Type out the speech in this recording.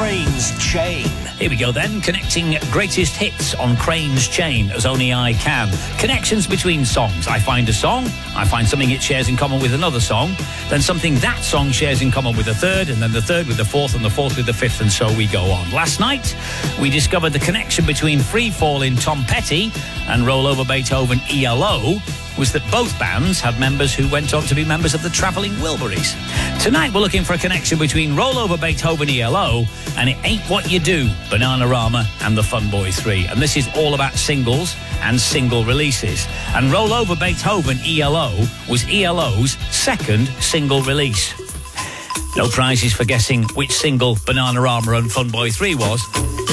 Crane's Chain. Here we go then, connecting greatest hits on Crane's Chain as only I can. Connections between songs. I find a song, I find something it shares in common with another song, then something that song shares in common with a third, and then the third with the fourth, and the fourth with the fifth, and so we go on. Last night, we discovered the connection between Free Fall in Tom Petty and Roll Over Beethoven ELO was that both bands had members who went on to be members of the Travelling Wilburys. Tonight we're looking for a connection between Roll Over Beethoven ELO and It Ain't What You Do, Bananarama and the Fun Boy 3. And this is all about singles and single releases. And Roll Over Beethoven ELO was ELO's second single release. No prizes for guessing which single Bananarama and Fun Boy 3 was.